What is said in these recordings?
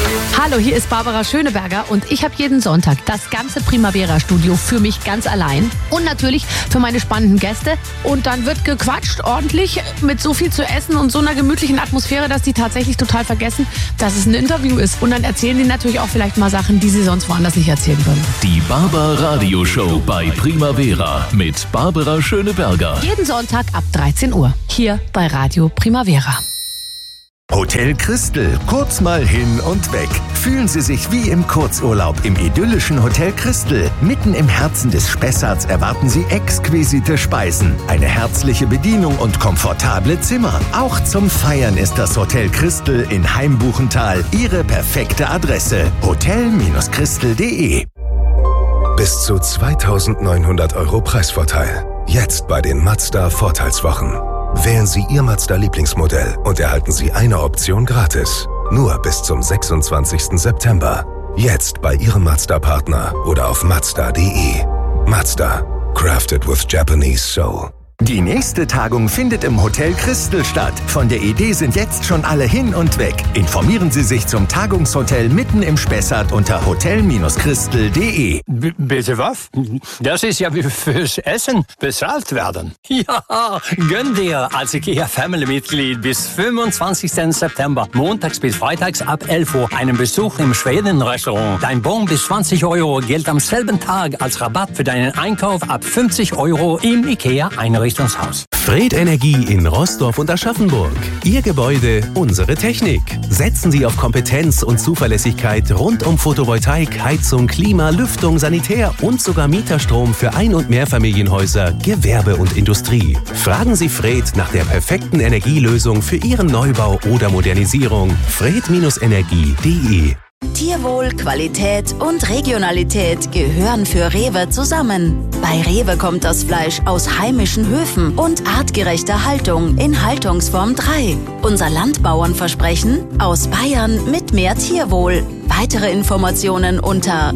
Hallo, hier ist Barbara Schöneberger und ich habe jeden Sonntag das ganze Primavera-Studio für mich ganz allein und natürlich für meine spannenden Gäste. Und dann wird gequatscht ordentlich mit so viel zu essen und so einer gemütlichen Atmosphäre, dass die tatsächlich total vergessen, dass es ein Interview ist. Und dann erzählen die natürlich auch vielleicht mal Sachen, die sie sonst woanders nicht erzählen würden. Die Barbar-Radio-Show bei Primavera mit Barbara Schöneberger. Jeden Sonntag ab 13 Uhr hier bei Radio Primavera. Hotel Christel, kurz mal hin und weg. Fühlen Sie sich wie im Kurzurlaub im idyllischen Hotel Christel. Mitten im Herzen des Spessarts erwarten Sie exquisite Speisen, eine herzliche Bedienung und komfortable Zimmer. Auch zum Feiern ist das Hotel Christel in Heimbuchental Ihre perfekte Adresse. hotel-christel.de. Bis zu 2.900 € Preisvorteil. Jetzt bei den Mazda Vorteilswochen. Wählen Sie Ihr Mazda-Lieblingsmodell und erhalten Sie eine Option gratis. Nur bis zum 26. September. Jetzt bei Ihrem Mazda-Partner oder auf Mazda.de. Mazda. Crafted with Japanese Soul. Die nächste Tagung findet im Hotel Christel statt. Von der Idee sind jetzt schon alle hin und weg. Informieren Sie sich zum Tagungshotel mitten im Spessart unter hotel-christel.de. Bitte was? Das ist ja wie fürs Essen bezahlt werden. Ja, gönn dir als IKEA-Family-Mitglied bis 25. September, montags bis freitags ab 11 Uhr, einen Besuch im Schweden-Restaurant. Dein Bon bis 20 € gilt am selben Tag als Rabatt für deinen Einkauf ab 50 € im IKEA-Einrichtungshaus. Fred Energie in Roßdorf und Aschaffenburg. Ihr Gebäude, unsere Technik. Setzen Sie auf Kompetenz und Zuverlässigkeit rund um Photovoltaik, Heizung, Klima, Lüftung, Sanitär und sogar Mieterstrom für Ein- und Mehrfamilienhäuser, Gewerbe und Industrie. Fragen Sie Fred nach der perfekten Energielösung für Ihren Neubau oder Modernisierung. fred-energie.de. Tierwohl, Qualität und Regionalität gehören für Rewe zusammen. Bei Rewe kommt das Fleisch aus heimischen Höfen und artgerechter Haltung in Haltungsform 3. Unser Landbauernversprechen: aus Bayern mit mehr Tierwohl. Weitere Informationen unter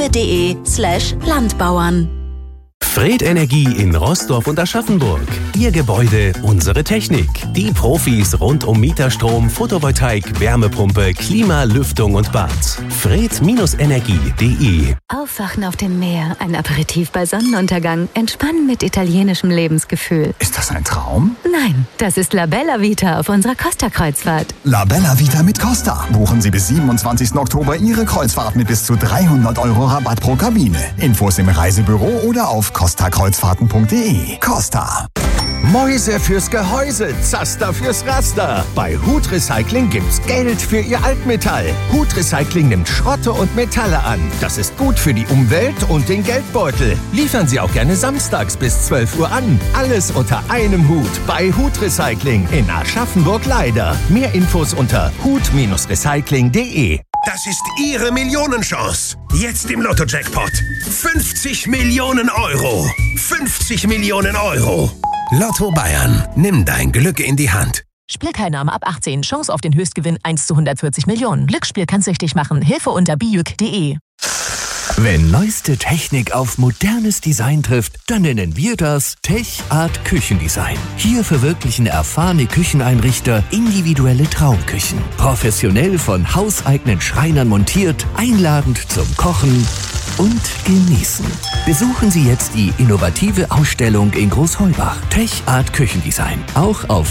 rewe.de/Landbauern. Fred Energie in Roßdorf und Aschaffenburg. Ihr Gebäude, unsere Technik. Die Profis rund um Mieterstrom, Photovoltaik, Wärmepumpe, Klima, Lüftung und Bad. Fred-Energie.de. Aufwachen auf dem Meer, ein Aperitif bei Sonnenuntergang, entspannen mit italienischem Lebensgefühl. Ist das ein Traum? Nein, das ist La Bella Vita auf unserer Costa-Kreuzfahrt. La Bella Vita mit Costa. Buchen Sie bis 27. Oktober Ihre Kreuzfahrt mit bis zu 300 € Rabatt pro Kabine. Infos im Reisebüro oder auf costakreuzfahrten.de. Costa. Mäuse fürs Gehäuse, Zaster fürs Raster. Bei Hut Recycling gibt's Geld für Ihr Altmetall. Hut Recycling nimmt Schrotte und Metalle an. Das ist gut für die Umwelt und den Geldbeutel. Liefern Sie auch gerne samstags bis 12 Uhr an. Alles unter einem Hut bei Hut Recycling in Aschaffenburg-Leider. Mehr Infos unter hut-recycling.de. Das ist Ihre Millionenchance. Jetzt im Lotto-Jackpot. 50 Millionen €. 50 Millionen €. Lotto Bayern. Nimm dein Glück in die Hand. Spielteilnahme ab 18. Chance auf den Höchstgewinn 1 zu 140 Millionen. Glücksspiel kann süchtig machen. Hilfe unter bijuk.de. Wenn neueste Technik auf modernes Design trifft, dann nennen wir das Tech Art Küchendesign. Hier verwirklichen erfahrene Kücheneinrichter individuelle Traumküchen. Professionell von hauseigenen Schreinern montiert, einladend zum Kochen und Genießen. Besuchen Sie jetzt die innovative Ausstellung in Großheubach. Tech Art Küchendesign. Auch auf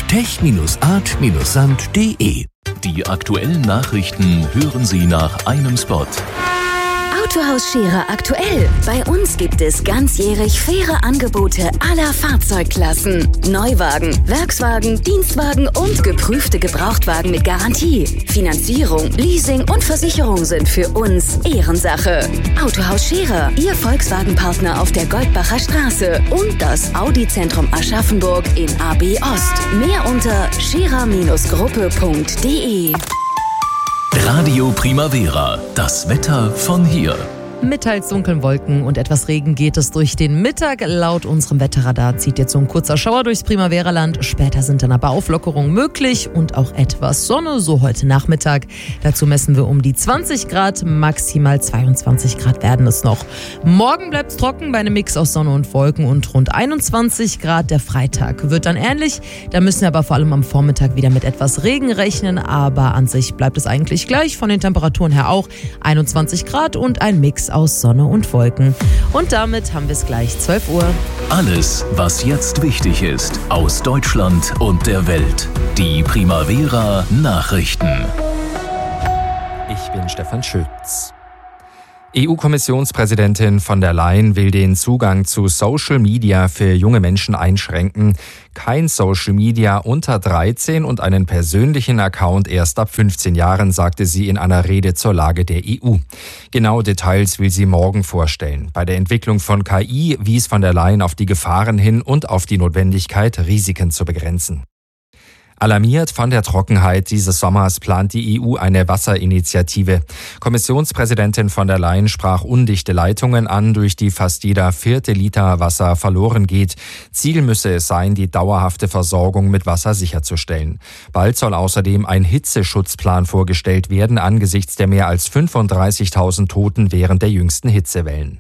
tech-art-sand.de. Die aktuellen Nachrichten hören Sie nach einem Spot. Autohaus Scherer aktuell. Bei uns gibt es ganzjährig faire Angebote aller Fahrzeugklassen. Neuwagen, Werkswagen, Dienstwagen und geprüfte Gebrauchtwagen mit Garantie. Finanzierung, Leasing und Versicherung sind für uns Ehrensache. Autohaus Scherer, Ihr Volkswagen-Partner auf der Goldbacher Straße und das Audi-Zentrum Aschaffenburg in AB Ost. Mehr unter scherer-gruppe.de. Radio Primavera, das Wetter von hier. Mit teils dunklen Wolken und etwas Regen geht es durch den Mittag. Laut unserem Wetterradar zieht jetzt so ein kurzer Schauer durchs Primavera-Land. Später sind dann aber Auflockerungen möglich und auch etwas Sonne, so heute Nachmittag. Dazu messen wir um die 20 Grad, maximal 22 Grad werden es noch. Morgen bleibt es trocken bei einem Mix aus Sonne und Wolken und rund 21 Grad. Der Freitag wird dann ähnlich. Da müssen wir aber vor allem am Vormittag wieder mit etwas Regen rechnen. Aber an sich bleibt es eigentlich gleich, von den Temperaturen her auch. 21 Grad und ein Mix aus Sonne und Wolken. Und damit haben wir es gleich 12 Uhr. Alles, was jetzt wichtig ist, aus Deutschland und der Welt. Die Primavera Nachrichten. Ich bin Stefan Schütz. EU-Kommissionspräsidentin von der Leyen will den Zugang zu Social Media für junge Menschen einschränken. Kein Social Media unter 13 und einen persönlichen Account erst ab 15 Jahren, sagte sie in einer Rede zur Lage der EU. Genaue Details will sie morgen vorstellen. Bei der Entwicklung von KI wies von der Leyen auf die Gefahren hin und auf die Notwendigkeit, Risiken zu begrenzen. Alarmiert von der Trockenheit dieses Sommers plant die EU eine Wasserinitiative. Kommissionspräsidentin von der Leyen sprach undichte Leitungen an, durch die fast jeder 4. Liter Wasser verloren geht. Ziel müsse es sein, die dauerhafte Versorgung mit Wasser sicherzustellen. Bald soll außerdem ein Hitzeschutzplan vorgestellt werden, angesichts der mehr als 35.000 Toten während der jüngsten Hitzewellen.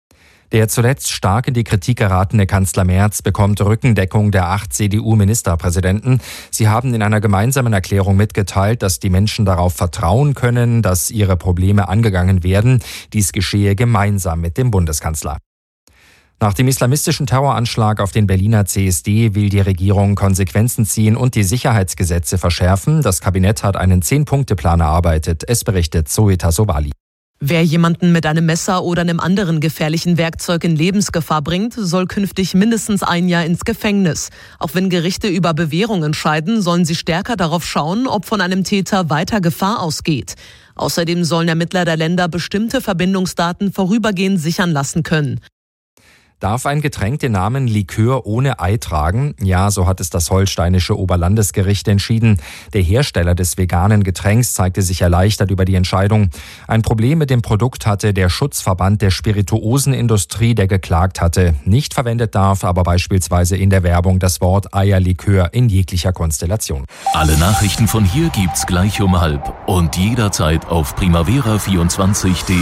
Der zuletzt stark in die Kritik geratene Kanzler Merz bekommt Rückendeckung der 8 CDU-Ministerpräsidenten. Sie haben in einer gemeinsamen Erklärung mitgeteilt, dass die Menschen darauf vertrauen können, dass ihre Probleme angegangen werden. Dies geschehe gemeinsam mit dem Bundeskanzler. Nach dem islamistischen Terroranschlag auf den Berliner CSD will die Regierung Konsequenzen ziehen und die Sicherheitsgesetze verschärfen. Das Kabinett hat einen 10-Punkte-Plan erarbeitet. Es berichtet Zoe Tassovali. Wer jemanden mit einem Messer oder einem anderen gefährlichen Werkzeug in Lebensgefahr bringt, soll künftig mindestens 1 Jahr ins Gefängnis. Auch wenn Gerichte über Bewährung entscheiden, sollen sie stärker darauf schauen, ob von einem Täter weiter Gefahr ausgeht. Außerdem sollen Ermittler der Länder bestimmte Verbindungsdaten vorübergehend sichern lassen können. Darf ein Getränk den Namen Likör ohne Ei tragen? Ja, so hat es das holsteinische Oberlandesgericht entschieden. Der Hersteller des veganen Getränks zeigte sich erleichtert über die Entscheidung. Ein Problem mit dem Produkt hatte der Schutzverband der Spirituosenindustrie, der geklagt hatte. Nicht verwendet darf aber beispielsweise in der Werbung das Wort Eierlikör in jeglicher Konstellation. Alle Nachrichten von hier gibt's gleich um 12 und jederzeit auf primavera24.de.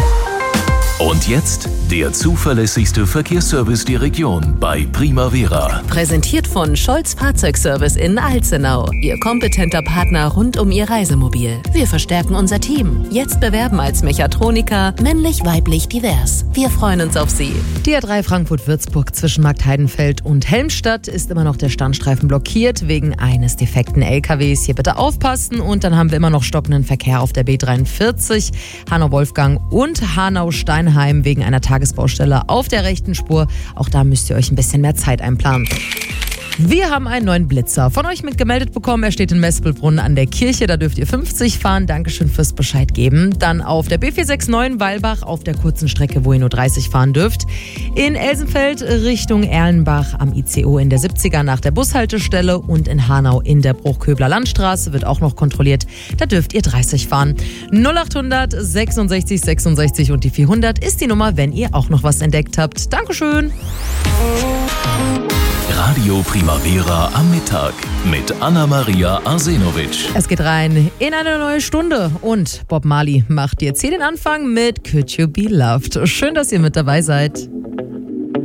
Und jetzt der zuverlässigste Verkehrsservice der Region bei Primavera. Präsentiert von Scholz Fahrzeugservice in Alzenau. Ihr kompetenter Partner rund um Ihr Reisemobil. Wir verstärken unser Team. Jetzt bewerben als Mechatroniker, männlich, weiblich, divers. Wir freuen uns auf Sie. Die A3 Frankfurt-Würzburg zwischen Marktheidenfeld und Helmstadt ist immer noch der Standstreifen blockiert wegen eines defekten LKWs. Hier bitte aufpassen. Und dann haben wir immer noch stockenden Verkehr auf der B43, Hanau-Wolfgang und Hanau-Steinheim wegen einer Tagesbaustelle auf der rechten Spur. Auch da müsst ihr euch ein bisschen mehr Zeit einplanen. Wir haben einen neuen Blitzer von euch mitgemeldet bekommen. Er steht in Mespelbrunn an der Kirche. Da dürft ihr 50 fahren. Dankeschön fürs Bescheid geben. Dann auf der B469 Weilbach auf der kurzen Strecke, wo ihr nur 30 fahren dürft. In Elsenfeld Richtung Erlenbach am ICO in der 70er nach der Bushaltestelle. Und in Hanau in der Bruchköbler Landstraße wird auch noch kontrolliert. Da dürft ihr 30 fahren. 0800 66 66 und die 400 ist die Nummer, wenn ihr auch noch was entdeckt habt. Dankeschön. Radio Primavera am Mittag mit Anna-Maria Arsenovic. Es geht rein in eine neue Stunde und Bob Marley macht jetzt hier den Anfang mit Could You Be Loved. Schön, dass ihr mit dabei seid.